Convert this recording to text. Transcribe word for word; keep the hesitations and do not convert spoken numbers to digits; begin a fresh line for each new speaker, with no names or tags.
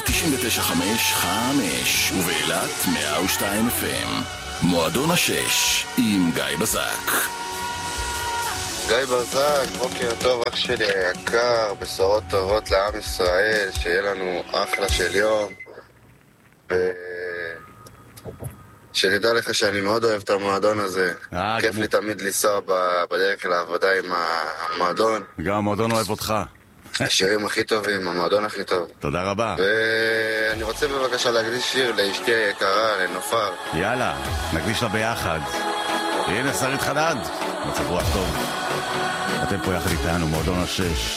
תשעים ותשע חמש חמש ובאילת מאה ושתיים אף אם. מועדון השש עם גיא בזק.
גיא בזק, בוקר טוב אח שלי היקר, בשורות טובות לעם ישראל, שיהיה לנו אחלה של יום. ו... שתדע לך שאני מאוד אוהב את המועדון הזה. כיף לי תמיד לנסוע בדרך לעבודה עם המועדון.
גם המועדון אוהב אותך.
השירים הכי טובים, המועדון הכי טוב.
תודה רבה.
ואני רוצה בבקשה להקדיש שיר לאשתי היקרה, לנופר.
יאללה, נקדיש לה ביחד. הנה שרית חדד, מצב רוח טוב. אתם פה יחד איתנו, מועדון השש.